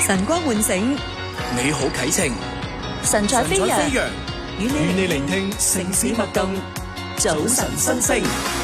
晨光喚醒， 美好啟程， 神采飛揚，與你聆聽城市脈動， 早晨新聲。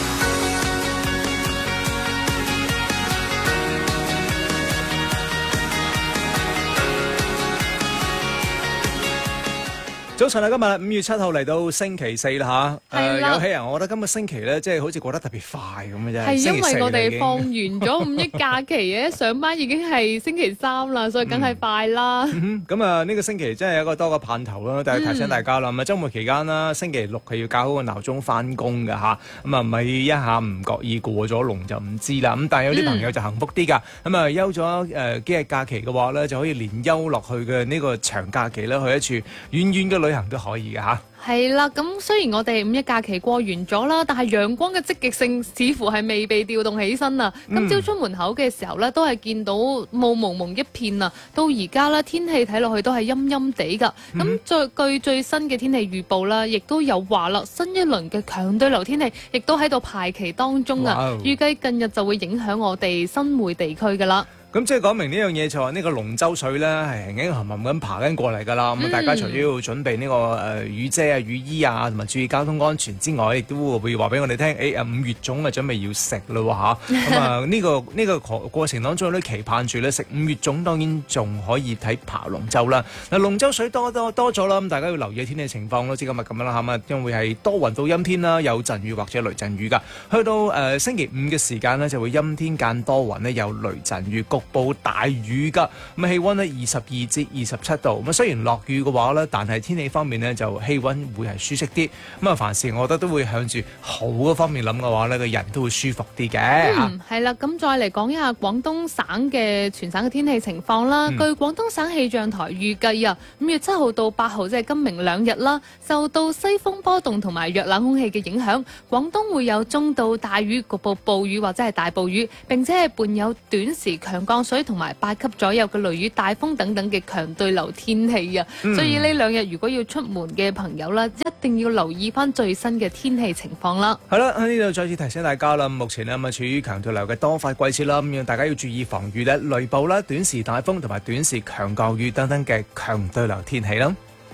早晨啊！今日5月7號嚟到星期四啦嚇，有戲啊！我覺得今個星期咧，即係好似過得特別快咁嘅啫。 係因為我哋放完咗5一假期嘅，上班已經係星期3啦，所以梗係快啦。 咁啊，呢個星期真係有一個多個盼頭啦，但係提醒大家啦，咁啊週末期間啦，星期6係要校好個鬧鐘翻工嘅嚇，咁啊唔係一下唔覺意過咗龍就唔知啦。咁但係有啲朋友就幸福啲㗎，咁啊休咗幾日假期嘅話咧，就可以連休落去嘅呢個長假期咧，去一處遠遠嘅旅行都可以嘅嚇。 係啦，咁雖然我哋5一假期過完咗啦，但係陽光嘅積極性似乎係未被調動起身啊！今朝出門口嘅時候咧，都係見到霧蒙蒙一片啊！到而家咧，天氣睇落去都係陰陰地㗎。咁據最新嘅天氣預報啦，亦都有話啦，新一輪嘅強對流天氣亦都喺度排期當中啊！預計近日就會影響我哋新會地區㗎啦。 咁即係講明呢樣嘢就話呢個龍舟水咧係輕輕冚冚咁爬緊過嚟㗎啦。咁大家除咗要準備呢個雨遮啊、雨衣啊，同埋注意交通安全之外，亦都會話俾我哋聽，5月粽啊準備要食咯嚇。咁啊呢個過程當中都期盼住咧食5月粽，當然仲可以睇爬龍舟啦。嗱，龍舟水多咗啦，咁大家要留意天氣情況咯。即今日咁樣啦嚇，咁啊因為係多雲到陰天啦，有陣雨或者雷陣雨㗎。去到星期5嘅時間呢，就會陰天間多雲呢，有雷陣雨，局部大雨㗎，咁氣溫呢22至27度。咁雖然落雨嘅話呢，但係天氣方面呢，就氣溫會係舒適啲。咁啊，凡事我覺得都會向住好嗰方面諗嘅話呢，個人都會舒服啲嘅。 係啦，咁再嚟講一下廣東省嘅全省嘅天氣情況啦。據廣東省氣象台預計啊，5月7號到8號即係今明2日啦，受到西風波動同埋弱冷空氣嘅影響，廣東會有中到大雨、局部暴雨或者係大暴雨，並且係伴有短時強降水同埋8級左右嘅雷雨、大風等等嘅強對流天氣啊！所以呢2日如果要出門嘅朋友啦，一定要留意翻最新嘅天氣情況啦。 係啦，喺呢度再次提醒大家啦，目前咧處於強對流嘅多發季節啦，咁樣大家要注意防禦咧雷暴啦、短時大風同埋短時強降雨等等嘅強對流天氣啦。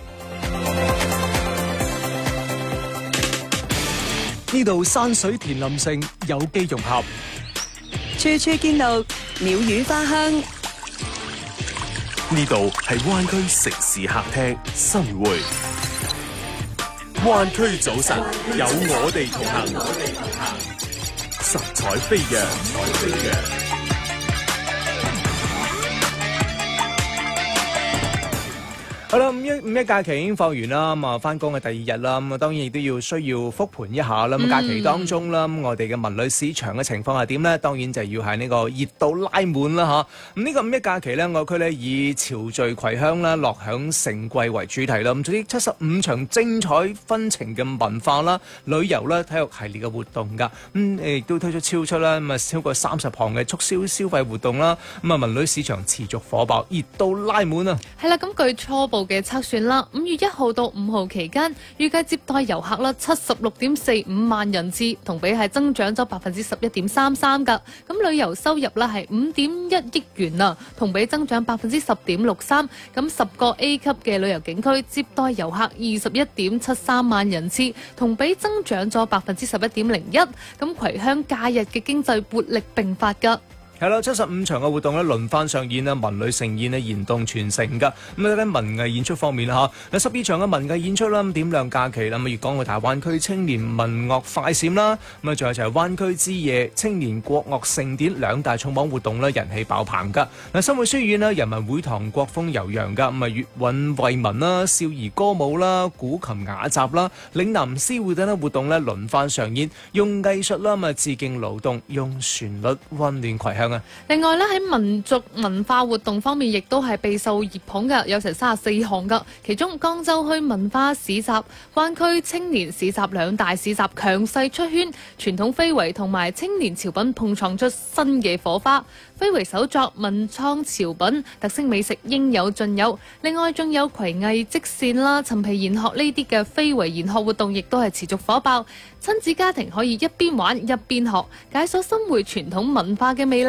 呢度山水田林盛，有機融合， 處處見到鳥語花香。 呢度係灣區城市客廳新會，灣區早晨有我哋同行，神采飛揚。 好啦，五一假期已經放完啦，咁啊翻工嘅第2日啦，咁啊當然亦都需要復盤一下啦。咁假期當中啦，我哋嘅文旅市場嘅情況係點呢？當然就要係呢個熱到拉滿啦嚇。咁呢個五一假期呢，我區呢以潮聚葵鄉啦、樂享盛季為主題啦，咁總之75場精彩紛呈嘅文化啦、旅遊啦、體育系列嘅活動㗎。亦都推出超出啦，咁啊超過30項嘅促銷消費活動啦。咁啊文旅市場持續火爆，熱到拉滿啊！ 係啦，咁據初步嘅測算啦，5月1號到5號期間，預計接待遊客啦76.45萬人次，同比係增長咗11.33%㗎。咁旅遊收入啦係5.1億元啊，同比增長10.63%。咁10個 A 級嘅旅遊景區接待遊客21.73萬人次，同比增長咗11.01%。咁葵鄉假日嘅經濟活力並發㗎。 係啦，75場嘅活動咧輪番上演啦，文旅盛宴咧燃動全城㗎。咁喺文藝演出方面啦嚇，有12場嘅文藝演出啦，點亮假期啦。咁粵港澳大灣區青年文樂快閃啦，咁啊仲有就係灣區之夜、青年國樂盛典2大重磅活動咧，人氣爆棚㗎。嗱，新會書院啦、人民會堂國風悠揚㗎，咁啊粵韻惠民啦、少兒歌舞啦、古琴雅集啦、嶺南詩會等等活動咧輪番上演，用藝術啦咁啊致敬勞動，用旋律溫暖葵鄉。 另外咧喺民族文化活動方面，亦都係備受熱捧嘅，有成34項㗎。其中江州區文化市集、灣區青年市集2大市集強勢出圈，傳統非遺同埋青年潮品碰撞出新嘅火花。非遺手作、文創潮品、特色美食應有盡有。另外仲有葵藝織線啦、陳皮研學呢啲嘅非遺研學活動，亦都係持續火爆。親子家庭可以一邊玩一邊學，解鎖新會傳統文化嘅魅力。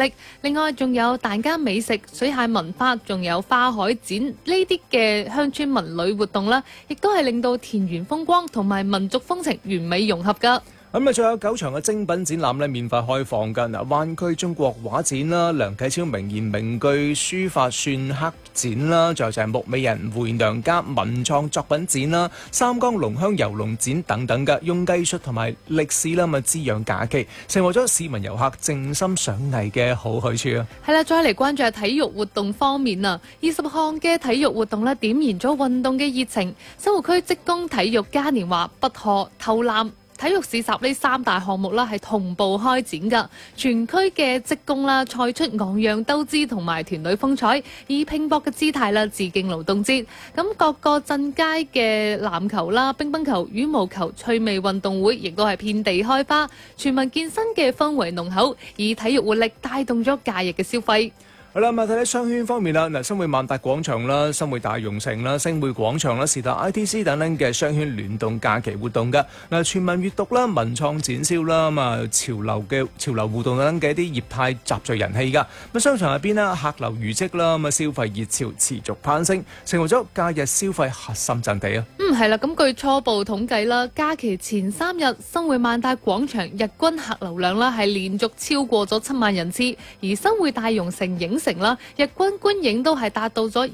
色。另外仲有大家美食、水蟹文化，仲有花海展呢啲嘅鄉村文旅活動啦，亦都係令到田園風光同埋民族風情完美融合㗎。 咁啊，仲有9場嘅精品展覽咧，免費開放㗎。嗱，灣區中國畫展啦，梁啟超名言名句書法篆刻展啦，仲有就係木美人回娘家文創作品展啦，三江龍鄉遊龍展等等嘅，用藝術同埋歷史啦，咁滋養假期，成為咗市民遊客靜心賞藝嘅好去處啊！ 係啦，再嚟關注下體育活動方面啊，20項嘅體育活動咧，點燃咗運動嘅熱情。生活區職工體育嘉年華、拔河、投籃、體育市集呢3大項目啦，係同步開展噶。全區嘅職工啦，賽出昂揚鬥志同埋團隊風采，以拼搏嘅姿態啦，致敬勞動節。咁各個鎮街嘅籃球啦、乒乓球、羽毛球、趣味運動會，亦都係遍地開花，全民健身嘅氛圍濃厚，以體育活力帶動咗假日嘅消費。 好啦，咁啊睇睇商圈方面啦，嗱，新會萬達廣場啦、新會大融城啦、星匯廣場啦、時代 ITC 等等嘅商圈聯動假期活動㗎。嗱，全民閱讀啦、文創展銷啦、咁啊潮流互動等嘅一啲業態集聚人氣㗎。咁商場入邊啦，客流如織啦，咁啊消費熱潮持續攀升，成為咗假日消費核心陣地啊。 係啦，咁據初步統計啦，假期前3日，新會萬達廣場日均客流量啦係連續超過咗7萬人次，而新會大融城影城啦，日均觀影都係達到咗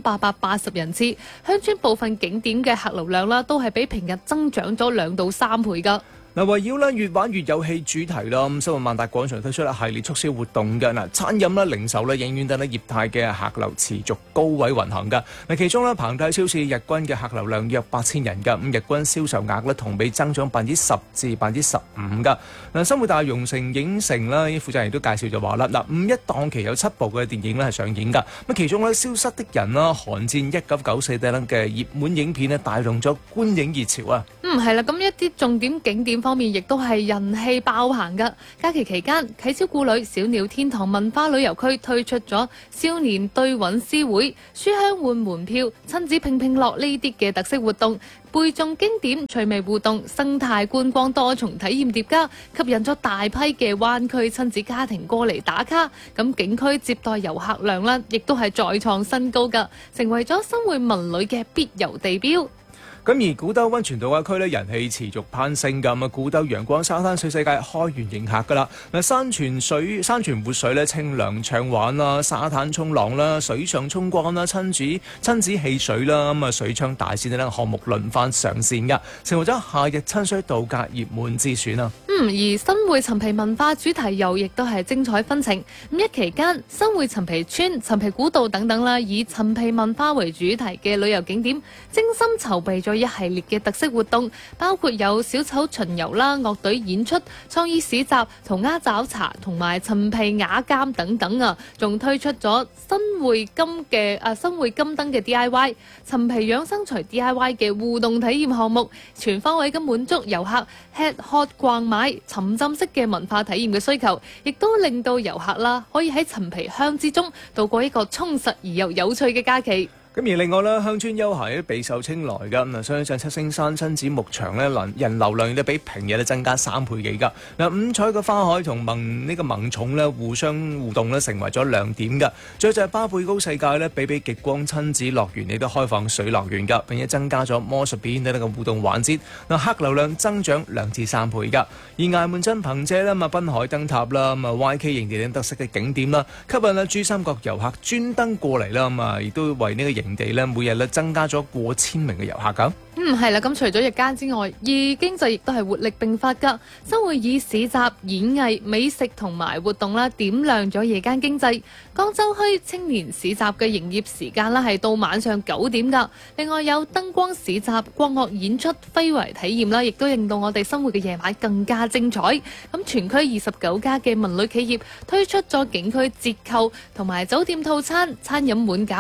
1880人次。鄉村部分景點嘅客流量啦，都係比平日增長咗2到3倍㗎。 嗱，圍繞咧越玩越有戲主題啦，咁新會萬達廣場推出一系列促銷活動嘅。嗱，餐飲啦、零售啦、影院等咧業態嘅客流持續高位運行嘅。嗱，其中咧澎泰超市日均嘅客流量約8000人嘅，咁日均銷售額咧同比增長10%至15%嘅。嗱，新會大融城影城啦，負責人都介紹就話啦，嗱，5一檔期有7部嘅電影咧係上映㗎。咁其中咧消失的人啦、寒戰1994等等嘅熱門影片咧帶動咗觀影熱潮啊。 係啦，咁一啲重點景點方面亦都係人氣爆棚㗎。假期期間，啟超故里小鳥天堂文化旅遊區推出咗少年對韻詩會、書香換門票、親子拼拼樂呢啲嘅特色活動，背誦經典、趣味互動、生態觀光多重體驗疊加，吸引咗大批嘅灣區親子家庭過嚟打卡。咁景區接待遊客量啦，亦都係再創新高㗎，成為咗新會文旅嘅必遊地標。 咁而古兜溫泉度假區咧人氣持續攀升㗎，咁啊古兜陽光沙灘水世界開園迎客㗎啦。嗱，山泉活水咧清涼暢玩啦，沙灘衝浪啦，水上衝光啦，親子戲水啦，咁啊水槍大戰等項目輪番上線㗎，成為咗夏日親水度假熱門之選啊。 而新會陳皮文化主題遊亦都係精彩紛呈。咁一期間，新會陳皮村、陳皮古道等等啦，以陳皮文化為主題嘅旅遊景點，精心籌備咗一系列嘅特色活動，包括有小丑巡遊啦、樂隊演出、創意市集、塗鴉找茶同埋陳皮瓦鑑等等啊，仲推出咗新會金燈嘅 DIY、陳皮養生錘 DIY 嘅互動體驗項目，全方位咁滿足遊客吃喝逛買沉浸式嘅文化體驗嘅需求，亦都令到遊客啦可以喺陳皮鄉之中度過一個充實而又有趣嘅假期。 咁而另外咧，鄉村休閒都備受青睞㗎。咁啊，相信七星山親子牧場咧，人流量都比平日咧增加3倍幾㗎。嗱，五彩嘅花海同萌寵咧互相互動咧，成為咗亮點㗎。仲有就係巴貝高世界咧，比極光親子樂園亦都開放水樂園㗎，並且增加咗魔術表演等等嘅互動環節。嗱，客流量增長2至3倍㗎。而崖門鎮棚遮啦，咁啊濱海燈塔啦，咁啊 YK 營地等特色嘅景點啦，吸引啦珠三角遊客專登過嚟啦，咁啊亦都為呢個營地咧每日咧增加咗過千名嘅遊客㗎。 係啦，咁除咗日間之外，夜經濟亦都係活力並發㗎。新會以市集、演藝、美食同埋活動啦，點亮咗夜間經濟。江州墟青年市集嘅營業時間啦係到晚上9點㗎。另外有燈光市集、國樂演出、非遺體驗啦，亦都令到我哋新會嘅夜晚更加精彩。咁全區29家嘅文旅企業推出咗景區折扣同埋酒店套餐、餐飲滿減。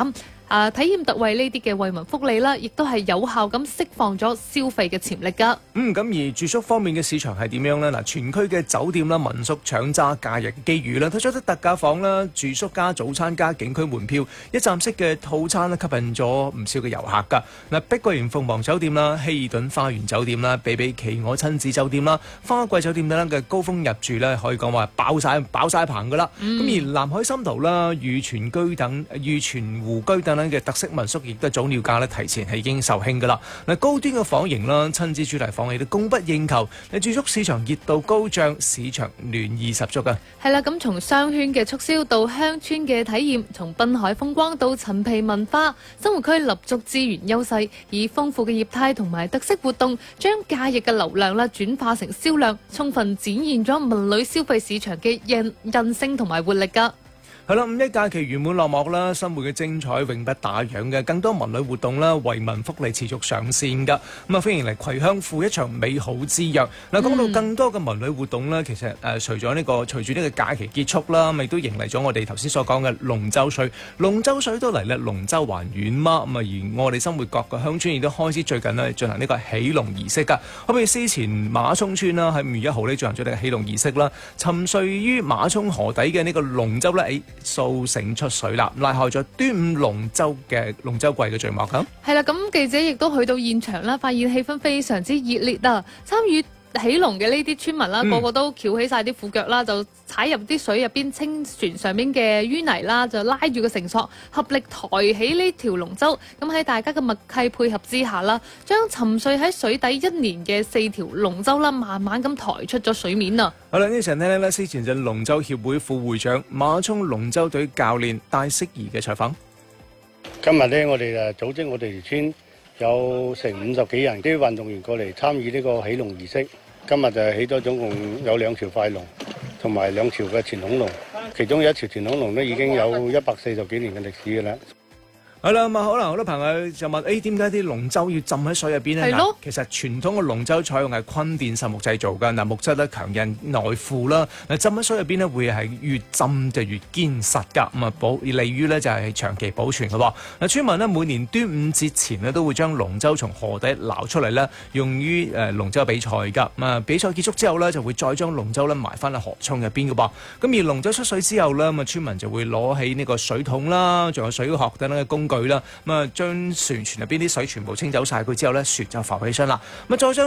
體驗特惠呢啲嘅惠民福利啦，亦都係有效咁釋放咗消費嘅潛力㗎。 咁而住宿方面嘅市場係點樣呢？嗱，全區嘅酒店啦、民宿搶揸假日機遇啦，推出得特價房啦、住宿加早餐加景區門票、一站式嘅套餐啦，吸引咗唔少嘅遊客㗎。嗱，碧桂園鳳凰酒店啦、希爾頓花園酒店啦、比比企鵝親子酒店啦、花季酒店等嘅高峰入住咧，可以講話爆晒棚㗎啦。咁而南海深圖啦、御泉湖居等嘅特色民宿，亦都係早鳥價咧提前係已經售罄㗎啦。嗱，高端嘅房型啦、親子主題房亦都供不應求。你住宿市場熱度高漲，市場暖意十足啊！ 係啦，咁從商圈嘅促銷到鄉村嘅體驗，從濱海風光到陳皮文化，生活區立足資源優勢，以豐富嘅業態同埋特色活動，將假日嘅流量啦轉化成銷量，充分展現咗文旅消費市場嘅韌性同埋活力㗎。 係啦，五一假期圓滿落幕啦，生活嘅精彩永不打烊嘅，更多文旅活動啦，惠民福利持續上線㗎。咁啊，歡迎嚟葵鄉赴一場美好之約。嗱，講到更多嘅文旅活動啦，其實隨住呢個假期結束啦，亦都迎嚟咗我哋頭先所講嘅龍舟水。龍舟水都嚟啦，龍舟還遠嗎？咁啊，而我哋生活各個鄉村亦都開始最近呢進行呢個起龍儀式㗎。好譬如司前馬涌村啦，喺5月1號呢進行咗呢個起龍儀式啦，沉睡於馬涌河底嘅呢個龍舟咧，蘇醒出水啦，拉開咗端午龍舟季嘅序幕咁。 係啦，咁記者亦都去到現場啦，發現氣氛非常之熱烈啊！參與起龍嘅呢啲村民啦，個個都翹起晒啲褲腳啦，就踩入啲水入邊，清船上邊嘅淤泥啦，就拉住個繩索，合力抬起呢條龍舟。咁喺大家嘅默契配合之下啦，將沉睡喺水底1年嘅4條龍舟啦，慢慢咁抬出咗水面啊！ 好啦，呢場聽咧，司前鎮龍舟協會副會長馬涌龍舟隊教練戴適宜嘅採訪。 今日呢，我哋組織我哋條村有成50幾人啲運動員過嚟參與呢個起龍儀式。今日就起咗總共有2條快龍，同埋2條嘅傳統龍，其中有1條傳統龍呢已經有140幾年嘅歷史㗎啦。係啦，咁啊，可能好多朋友就問：點解啲龍舟要浸喺水入邊咧？嗱，其實傳統嘅龍舟採用係坤甸實木製造㗎，嗱，木質咧強韌耐腐啦，嗱，浸喺水入邊咧會係越浸就越堅實㗎，咁啊利於咧就係長期保存嘅喎。嗱，村民咧每年端午節前咧都會將龍舟從河底撈出嚟咧，用於龍舟比賽㗎。咁啊，比賽結束之後咧就會再將龍舟咧埋翻喺河涌入邊嘅噃。咁而龍舟出水之後咧，咁啊村民就會攞起呢個水桶啦，仲有水殼等等嘅工具啦，咁啊將船入邊啲水全部清走晒佢之後咧，船就浮起身啦，咁啊再將